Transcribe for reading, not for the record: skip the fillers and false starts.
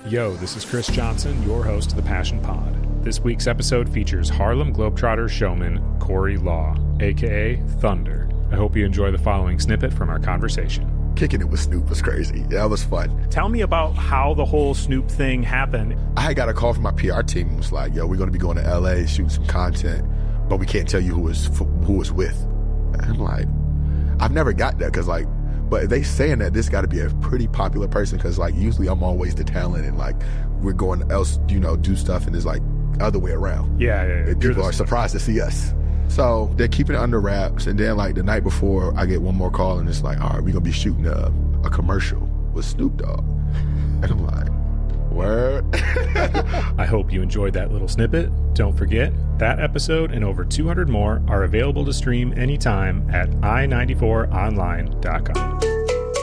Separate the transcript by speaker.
Speaker 1: Yo, this is Chris Johnson, your host of the Passion Pod. This week's episode features Harlem Globetrotters showman Corey Law, aka Thunder. I hope you enjoy the following snippet from our conversation.
Speaker 2: Kicking it with Snoop was crazy. That was fun.
Speaker 1: Tell me about how the whole Snoop thing happened.
Speaker 2: I had got a call from my PR team. It was like, yo, we're going to be going to LA, shooting some content, but we can't tell you who was with. And I'm like, I've never got that because like, but they saying that this got to be a pretty popular person because like usually I'm always the talent and like we're going else, do stuff and it's like other way around.
Speaker 1: Yeah.
Speaker 2: And people are surprised to see us. So they're keeping it under wraps. And then like the night before I get one more call and it's like, all right, we're going to be shooting a commercial with Snoop Dogg. And I'm like, word.
Speaker 1: I hope you enjoyed that little snippet. Don't forget, that episode and over 200 more are available to stream anytime at i94online.com.